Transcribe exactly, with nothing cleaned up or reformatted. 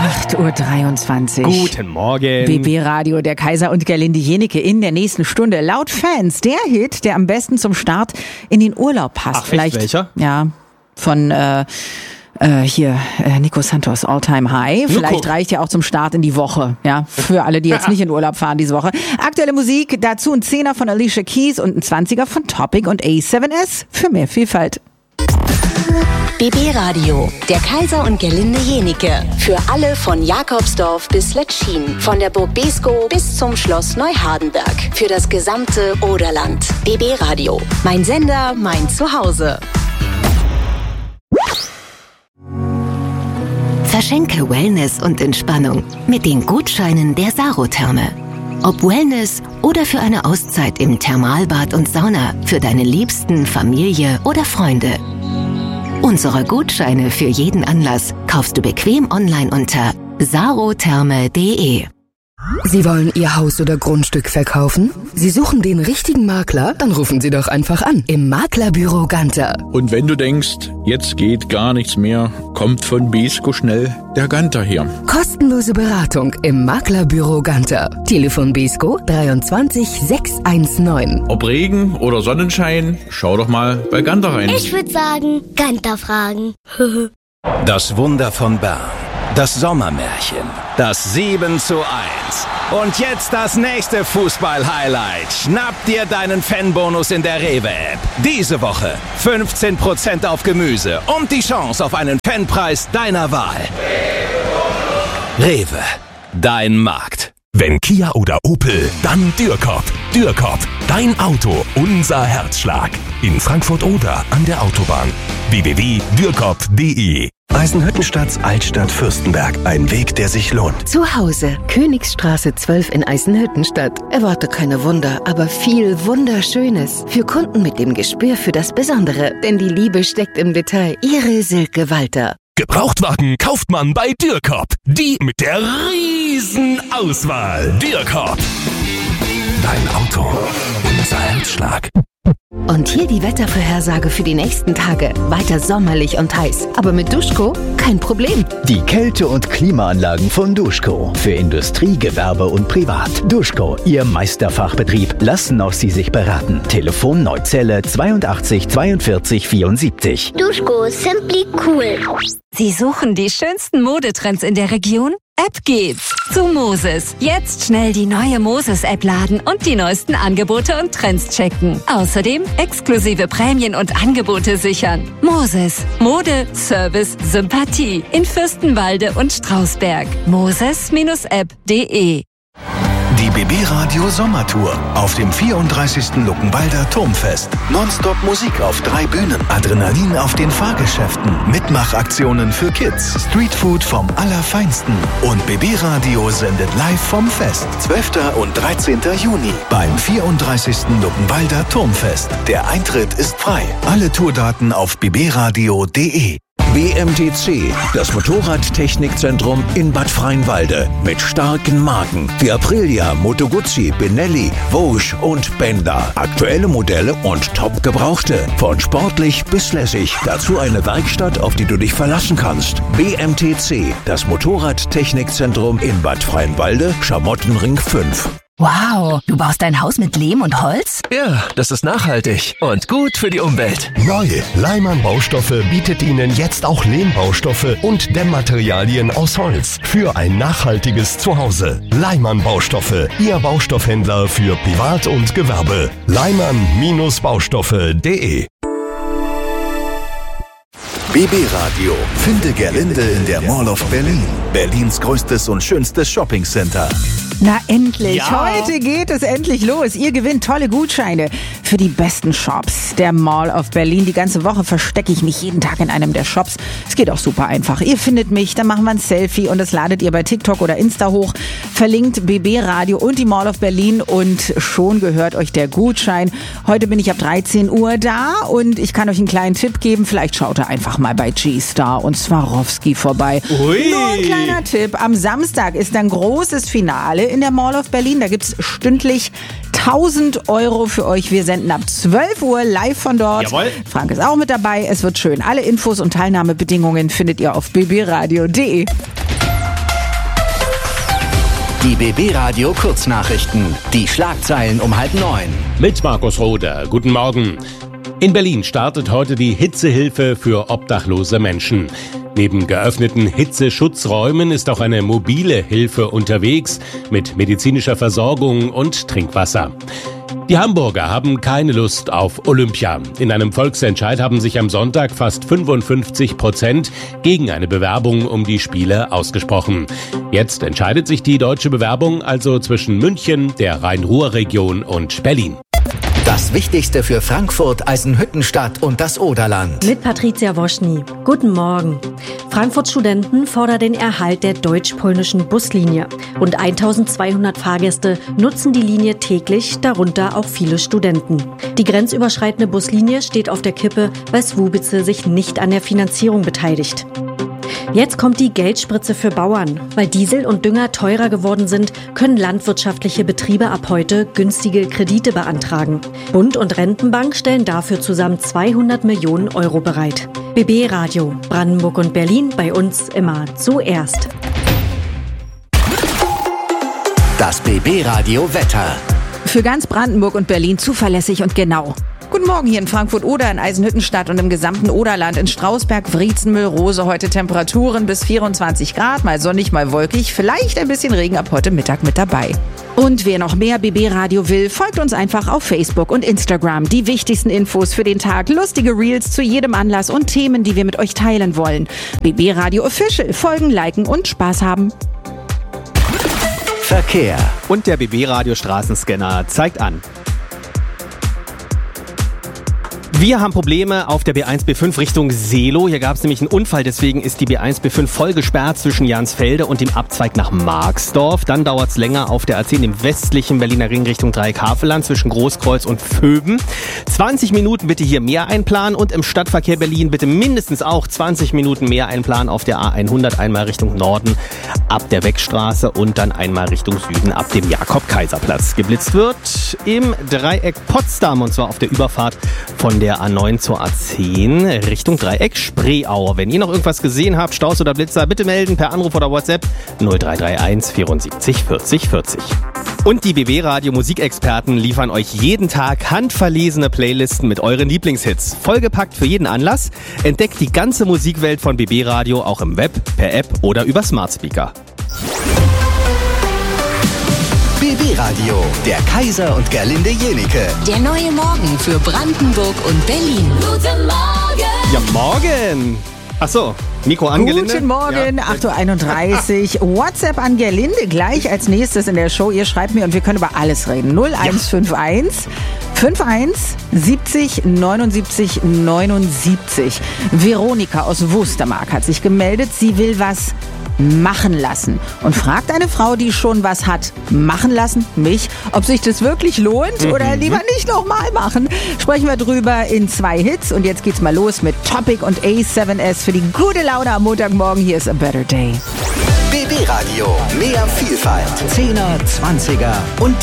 acht Uhr dreiundzwanzig. Guten Morgen. B B Radio, der Kaiser und Gerlinde Jenike in der nächsten Stunde. Laut Fans der Hit, der am besten zum Start in den Urlaub passt. Ach, Vielleicht, echt, welcher? Ja, von äh, äh, hier äh, Nico Santos, All Time High. Nico. Vielleicht reicht ja auch zum Start in die Woche. Ja, für alle, die jetzt nicht in Urlaub fahren diese Woche. Aktuelle Musik, dazu ein Zehner von Alicia Keys und ein Zwanziger von Topic und A seven S für mehr Vielfalt. B B Radio, der Kaiser und Gerlinde Jenike. Für alle von Jakobsdorf bis Letschin. Von der Burg Beeskow bis zum Schloss Neuhardenberg. Für das gesamte Oderland. B B Radio, mein Sender, mein Zuhause. Verschenke Wellness und Entspannung mit den Gutscheinen der Sarotherme. Ob Wellness oder für eine Auszeit im Thermalbad und Sauna für deine Liebsten, Familie oder Freunde. Unsere Gutscheine für jeden Anlass kaufst du bequem online unter sarotherme punkt de. Sie wollen Ihr Haus oder Grundstück verkaufen? Sie suchen den richtigen Makler? Dann rufen Sie doch einfach an im Maklerbüro Ganter. Und wenn du denkst, jetzt geht gar nichts mehr, kommt von Beeskow schnell der Ganter her. Kostenlose Beratung im Maklerbüro Ganter. Telefon Beeskow dreiundzwanzig sechshundertneunzehn. Ob Regen oder Sonnenschein, schau doch mal bei Ganter rein. Ich würde sagen, Ganter fragen. Das Wunder von Bern. Das Sommermärchen. Das sieben zu eins. Und jetzt das nächste Fußball-Highlight. Schnapp dir deinen Fanbonus in der Rewe-App. Diese Woche fünfzehn Prozent auf Gemüse und die Chance auf einen Fanpreis deiner Wahl. Rewe, dein Markt. Wenn Kia oder Opel, dann Dürkop. Dürkop, dein Auto, unser Herzschlag. In Frankfurt-Oder an der Autobahn. w w w punkt dürkop punkt de. Eisenhüttenstadt, Altstadt, Fürstenberg. Ein Weg, der sich lohnt. Zu Hause, Königsstraße zwölf in Eisenhüttenstadt. Erwarte keine Wunder, aber viel Wunderschönes. Für Kunden mit dem Gespür für das Besondere. Denn die Liebe steckt im Detail. Ihre Silke Walter. Gebrauchtwagen kauft man bei Dürkop. Die mit der riesen Auswahl. Dürkop. Dein Auto, unser Herzschlag. Und hier die Wettervorhersage für die nächsten Tage. Weiter sommerlich und heiß. Aber mit Duschko kein Problem. Die Kälte- und Klimaanlagen von Duschko. Für Industrie, Gewerbe und Privat. Duschko, Ihr Meisterfachbetrieb. Lassen auch Sie sich beraten. Telefon Neuzelle zweiundachtzig zweiundvierzig vierundsiebzig. Duschko, simply cool. Sie suchen die schönsten Modetrends in der Region? Ab geht's zu Moses. Jetzt schnell die neue Moses-App laden und die neuesten Angebote und Trends checken. Außerdem exklusive Prämien und Angebote sichern. Moses. Mode, Service, Sympathie. In Fürstenwalde und Strausberg. moses App punkt de. Die B B Radio Sommertour auf dem vierunddreißigsten Luckenwalder Turmfest. Nonstop Musik auf drei Bühnen, Adrenalin auf den Fahrgeschäften, Mitmachaktionen für Kids, Streetfood vom Allerfeinsten und B B Radio sendet live vom Fest. zwölften und dreizehnten Juni beim vierunddreißigsten Luckenwalder Turmfest. Der Eintritt ist frei. Alle Tourdaten auf b b radio punkt de. B M T C, das Motorradtechnikzentrum in Bad Freienwalde. Mit starken Marken wie Aprilia, Moto Guzzi, Benelli, Vosges und Benda. Aktuelle Modelle und top gebrauchte. Von sportlich bis lässig. Dazu eine Werkstatt, auf die du dich verlassen kannst. B M T C, das Motorradtechnikzentrum in Bad Freienwalde, Schamottenring fünf. Wow, du baust dein Haus mit Lehm und Holz? Ja, das ist nachhaltig und gut für die Umwelt. Neu, Leimann Baustoffe bietet Ihnen jetzt auch Lehmbaustoffe und Dämmmaterialien aus Holz für ein nachhaltiges Zuhause. Leimann Baustoffe, Ihr Baustoffhändler für Privat und Gewerbe. Leimann Baustoffe punkt de. B B Radio. Finde Gerlinde in der Mall of Berlin. Berlins größtes und schönstes Shoppingcenter. Na endlich, Ja. heute geht es endlich los. Ihr gewinnt tolle Gutscheine für die besten Shops der Mall of Berlin. Die ganze Woche verstecke ich mich jeden Tag in einem der Shops. Es geht auch super einfach. Ihr findet mich, dann machen wir ein Selfie und das ladet ihr bei TikTok oder Insta hoch. Verlinkt B B Radio und die Mall of Berlin und schon gehört euch der Gutschein. Heute bin ich ab dreizehn Uhr da und ich kann euch einen kleinen Tipp geben. Vielleicht schaut ihr einfach mal bei G-Star und Swarovski vorbei. Ui. Nur ein kleiner Tipp. Am Samstag ist dann großes Finale in der Mall of Berlin. Da gibt's stündlich tausend Euro für euch. Wir senden ab zwölf Uhr live von dort. Jawohl. Frank ist auch mit dabei. Es wird schön. Alle Infos und Teilnahmebedingungen findet ihr auf b b radio punkt de. Die B B Radio Kurznachrichten. Die Schlagzeilen um halb neun. Mit Markus Roder. Guten Morgen. In Berlin startet heute die Hitzehilfe für obdachlose Menschen. Neben geöffneten Hitzeschutzräumen ist auch eine mobile Hilfe unterwegs mit medizinischer Versorgung und Trinkwasser. Die Hamburger haben keine Lust auf Olympia. In einem Volksentscheid haben sich am Sonntag fast fünfundfünfzig Prozent gegen eine Bewerbung um die Spiele ausgesprochen. Jetzt entscheidet sich die deutsche Bewerbung also zwischen München, der Rhein-Ruhr-Region und Berlin. Das Wichtigste für Frankfurt, Eisenhüttenstadt und das Oderland. Mit Patricia Woschny. Guten Morgen. Frankfurts Studenten fordern den Erhalt der deutsch-polnischen Buslinie. Rund eintausendzweihundert Fahrgäste nutzen die Linie täglich, darunter auch viele Studenten. Die grenzüberschreitende Buslinie steht auf der Kippe, weil Słubice sich nicht an der Finanzierung beteiligt. Jetzt kommt die Geldspritze für Bauern. Weil Diesel und Dünger teurer geworden sind, können landwirtschaftliche Betriebe ab heute günstige Kredite beantragen. Bund und Rentenbank stellen dafür zusammen zweihundert Millionen Euro bereit. B B Radio, Brandenburg und Berlin, bei uns immer zuerst. Das B B Radio Wetter. Für ganz Brandenburg und Berlin zuverlässig und genau. Guten Morgen hier in Frankfurt-Oder, in Eisenhüttenstadt und im gesamten Oderland, in Strausberg, Wriezen, Müllrose. Heute Temperaturen bis vierundzwanzig Grad, mal sonnig, mal wolkig. Vielleicht ein bisschen Regen ab heute Mittag mit dabei. Und wer noch mehr B B Radio will, folgt uns einfach auf Facebook und Instagram. Die wichtigsten Infos für den Tag, lustige Reels zu jedem Anlass und Themen, die wir mit euch teilen wollen. B B Radio Official, folgen, liken und Spaß haben. Verkehr. Und der B B Radio Straßenscanner zeigt an. Wir haben Probleme auf der B eins B fünf Richtung Seelow. Hier gab es nämlich einen Unfall, deswegen ist die B eins B fünf voll gesperrt zwischen Jansfelde und dem Abzweig nach Marxdorf. Dann dauert es länger auf der A zehn im westlichen Berliner Ring Richtung Dreieckhaveland zwischen Großkreuz und Vöben. zwanzig Minuten bitte hier mehr einplanen und im Stadtverkehr Berlin bitte mindestens auch zwanzig Minuten mehr einplanen auf der A hundert, einmal Richtung Norden ab der Weckstraße und dann einmal Richtung Süden ab dem Jakob-Kaiser-Platz. Geblitzt wird im Dreieck Potsdam und zwar auf der Überfahrt von der der A neun zur A zehn Richtung Dreieck Spreeau. Wenn ihr noch irgendwas gesehen habt, Staus oder Blitzer, bitte melden per Anruf oder WhatsApp null drei drei eins vierundsiebzig vierzig vierzig. Und die B B Radio Musikexperten liefern euch jeden Tag handverlesene Playlisten mit euren Lieblingshits. Vollgepackt für jeden Anlass. Entdeckt die ganze Musikwelt von B B Radio auch im Web, per App oder über Smart Speaker. B B Radio, der Kaiser und Gerlinde Jenike. Der neue Morgen für Brandenburg und Berlin. Guten Morgen! Ja, morgen! Achso, Mikro an Gerlinde. Guten Morgen, ja. acht Uhr einunddreißig. WhatsApp an Gerlinde gleich als nächstes in der Show. Ihr schreibt mir und wir können über alles reden. null eins fünf eins einundfünfzig siebzig neunundsiebzig neunundsiebzig. Veronika aus Wustermark hat sich gemeldet. Sie will was machen lassen. Und fragt eine Frau, die schon was hat machen lassen, mich, ob sich das wirklich lohnt mhm. oder lieber nicht nochmal machen. Sprechen wir drüber in zwei Hits. Und jetzt geht's mal los mit Topic und A sieben S für die gute Laune am Montagmorgen. Hier ist A Better Day. B B Radio, mehr Vielfalt. Zehner, Zwanziger und